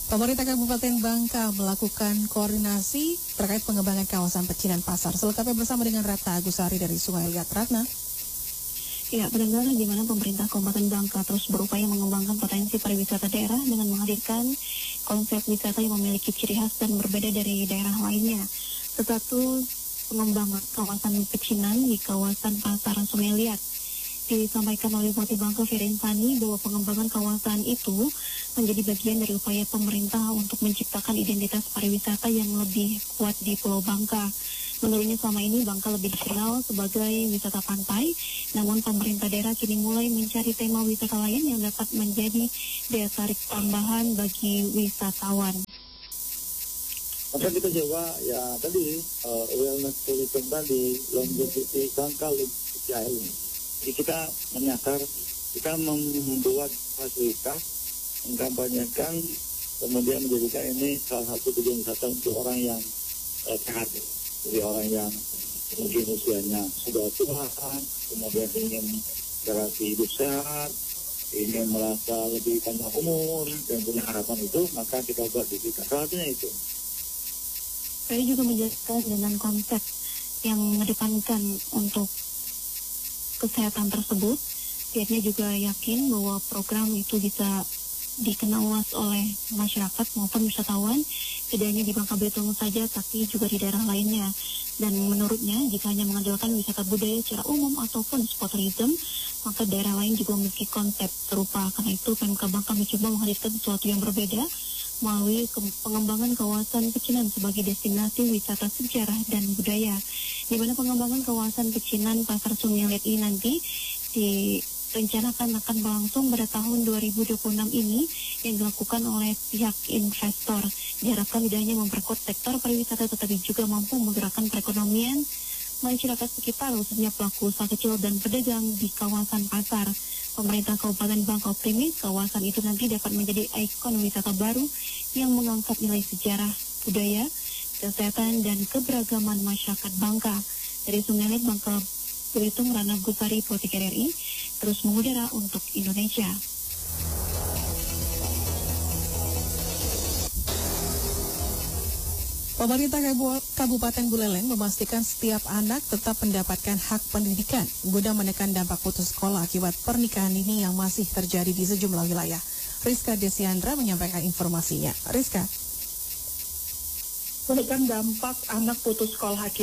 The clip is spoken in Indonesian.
Pemerintah Kabupaten Bangka melakukan koordinasi terkait pengembangan kawasan Pecinan Pasar. Selengkapnya bersama dengan Ratna Agusari dari Sungai Liat. Ratna. Ya, pendengar, di mana pemerintah Kabupaten Bangka terus berupaya mengembangkan potensi pariwisata daerah dengan menghadirkan konsep wisata yang memiliki ciri khas dan berbeda dari daerah lainnya. Status pengembangan kawasan Pecinan di kawasan Pasar Sungai Liat disampaikan oleh Bupati Bangka Ferinsani bahwa pengembangan kawasan itu menjadi bagian dari upaya pemerintah untuk menciptakan identitas pariwisata yang lebih kuat di Pulau Bangka. Menurutnya selama ini Bangka lebih dikenal sebagai wisata pantai, namun pemerintah daerah kini mulai mencari tema wisata lain yang dapat menjadi daya tarik tambahan bagi wisatawan. Maka kita coba ya tadi wellness tourism tadi, longevity Bangka ini. Jadi kita menyasar, kita membuat fasilitas, mengkampanyekan, kemudian menjadikan ini salah satu tujuan wisata untuk orang yang sehat. Jadi orang yang mungkin usianya sudah tua, kemudian ingin berarti hidup sehat, ingin merasa lebih panjang umur, dan punya harapan itu, maka kita buat di kita. Salah satunya itu. Saya juga menjelaskan dengan konsep yang mengedepankan untuk kesehatan tersebut. Pihaknya juga yakin bahwa program itu bisa dikenal luas oleh masyarakat maupun wisatawan, tidak hanya di Bangka Belitung saja, tapi juga di daerah lainnya. Dan menurutnya, jika hanya mengandalkan wisata budaya secara umum ataupun sport tourism, maka daerah lain juga memiliki konsep serupa. Karena itu, PMK Bangka mencoba menghadirkan sesuatu yang berbeda melalui pengembangan kawasan Pecinan sebagai destinasi wisata sejarah dan budaya. Di mana pengembangan kawasan Pecinan Pasar Sungai Liat ini nanti direncanakan akan berlangsung pada tahun 2026 ini yang dilakukan oleh pihak investor. Diharapkan tidak hanya memperkuat sektor pariwisata tetapi juga mampu menggerakkan perekonomian masyarakat sekitar, khususnya pelaku usaha kecil dan pedagang di kawasan pasar. Pemerintah Kabupaten Bangka optimis kawasan itu nanti dapat menjadi ikon wisata baru yang mengangkat nilai sejarah, budaya, kesehatan, dan keberagaman masyarakat Bangka. Dari Sungai Liat, Bangka Belitung, Ratna Agusari, Pro 3 RRI, terus mengudara untuk Indonesia. Pemerintah Kabupaten Buleleng memastikan setiap anak tetap mendapatkan hak pendidikan guna menekan dampak putus sekolah akibat pernikahan dini yang masih terjadi di sejumlah wilayah. Rizka Desiandra menyampaikan informasinya. Rizka. Menekan dampak anak putus sekolah